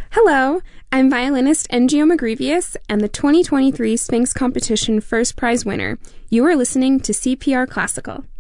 Hello, I'm violinist Ngio Magrivius and the 2023 Sphinx Competition First Prize winner. You are listening to CPR Classical.